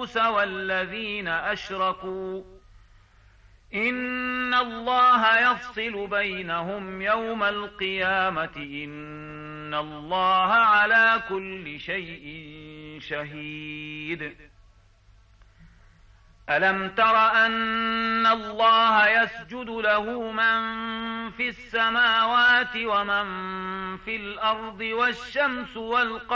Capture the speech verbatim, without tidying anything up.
ومجوس والذين أشركوا إن الله يفصل بينهم يوم القيامة إن الله على كل شيء شهيد. ألم تر أن الله يسجد له من في السماوات ومن في الأرض والشمس والقمر